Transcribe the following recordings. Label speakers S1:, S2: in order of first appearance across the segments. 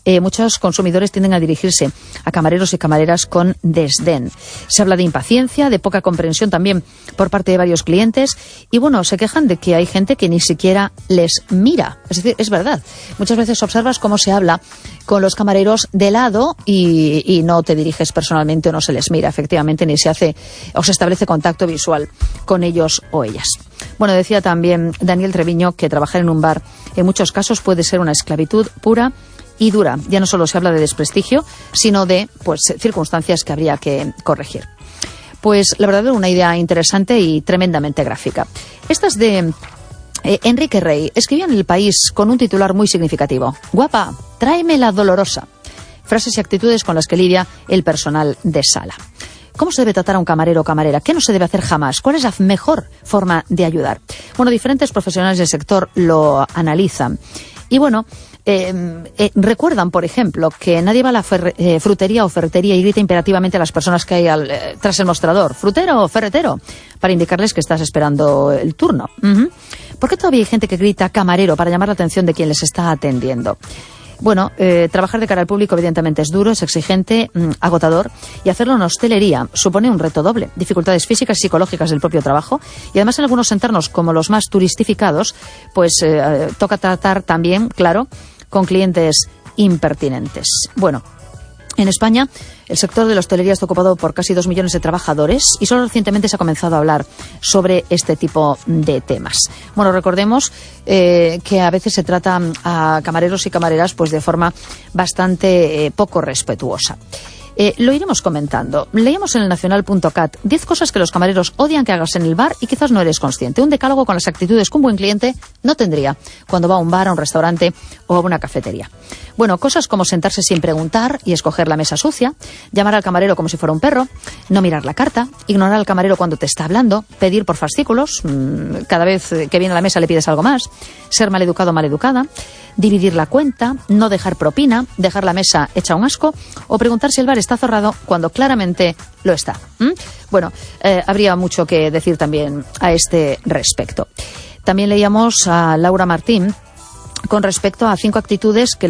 S1: muchos consumidores tienden a dirigirse a camareros y camareras con desdén. Se habla de impaciencia, de poca comprensión también por parte de varios clientes y, bueno, se quejan de que hay gente que ni siquiera les mira. Es decir, es verdad. Muchas veces observas cómo se habla con los camareros de lado y no te diriges personalmente o no se les mira, efectivamente, ni se hace o se establece contacto visual con ellos o ellas. Bueno, decía también Daniel Treviño que trabajar en un bar en muchos casos puede ser una esclavitud pura y dura. Ya no solo se habla de desprestigio, sino de circunstancias que habría que corregir. Pues la verdad, una idea interesante y tremendamente gráfica. Esta es de Enrique Rey. Escribió en El País con un titular muy significativo: guapa, tráeme la dolorosa. Frases y actitudes con las que lidia el personal de sala. ¿Cómo se debe tratar a un camarero o camarera? ¿Qué no se debe hacer jamás? ¿Cuál es la mejor forma de ayudar? Bueno, diferentes profesionales del sector lo analizan. Y bueno, recuerdan, por ejemplo, que nadie va a la frutería o ferretería y grita imperativamente a las personas que hay tras el mostrador: frutero o ferretero, para indicarles que estás esperando el turno. ¿Por qué todavía hay gente que grita camarero para llamar la atención de quien les está atendiendo? Bueno, trabajar de cara al público evidentemente es duro, es exigente, agotador, y hacerlo en hostelería supone un reto doble: dificultades físicas y psicológicas del propio trabajo, y además en algunos entornos como los más turistificados, pues toca tratar también, claro, con clientes impertinentes. Bueno, en España el sector de la hostelería está ocupado por casi 2 millones de trabajadores y solo recientemente se ha comenzado a hablar sobre este tipo de temas. Bueno, recordemos que a veces se trata a camareros y camareras pues de forma bastante poco respetuosa. Lo iremos comentando. Leíamos en el nacional.cat 10 cosas que los camareros odian que hagas en el bar y quizás no eres consciente. Un decálogo con las actitudes que un buen cliente no tendría cuando va a un bar, a un restaurante o a una cafetería. Bueno, cosas como sentarse sin preguntar y escoger la mesa sucia, llamar al camarero como si fuera un perro, no mirar la carta, ignorar al camarero cuando te está hablando, pedir por fascículos, cada vez que viene a la mesa le pides algo más, ser maleducado o maleducada, dividir la cuenta, no dejar propina, dejar la mesa hecha un asco o preguntar si el bar está cerrado cuando claramente lo está. Bueno, habría mucho que decir también a este respecto. También leíamos a Laura Martín con respecto a 5 actitudes que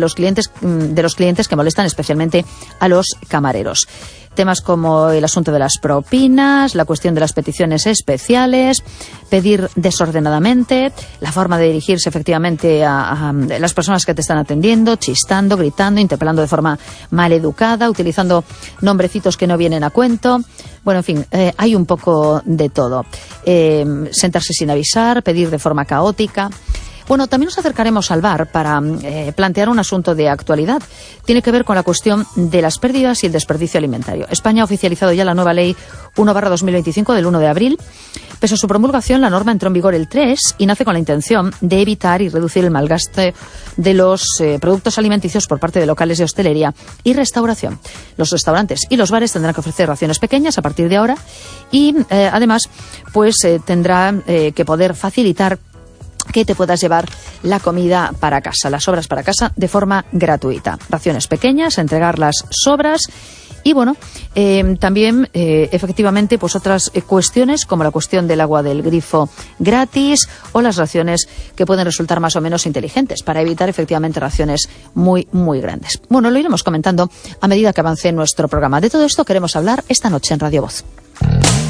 S1: de los clientes que molestan especialmente a los camareros. Temas como el asunto de las propinas, la cuestión de las peticiones especiales, pedir desordenadamente, la forma de dirigirse efectivamente a las personas que te están atendiendo, chistando, gritando, interpelando de forma maleducada, utilizando nombrecitos que no vienen a cuento. Bueno, en fin, hay un poco de todo. Sentarse sin avisar, pedir de forma caótica. Bueno, también nos acercaremos al bar para plantear un asunto de actualidad. Tiene que ver con la cuestión de las pérdidas y el desperdicio alimentario. España ha oficializado ya la nueva ley 1/2025 del 1 de abril. Pese a su promulgación, la norma entró en vigor el 3 y nace con la intención de evitar y reducir el malgaste de los productos alimenticios por parte de locales de hostelería y restauración. Los restaurantes y los bares tendrán que ofrecer raciones pequeñas a partir de ahora y además pues tendrá que poder facilitar que te puedas llevar la comida para casa, las sobras para casa, de forma gratuita. Raciones pequeñas, entregar las sobras y, bueno, también, efectivamente, pues otras cuestiones como la cuestión del agua del grifo gratis o las raciones que pueden resultar más o menos inteligentes para evitar, efectivamente, raciones muy, muy grandes. Bueno, lo iremos comentando a medida que avance nuestro programa. De todo esto queremos hablar esta noche en Radio Voz.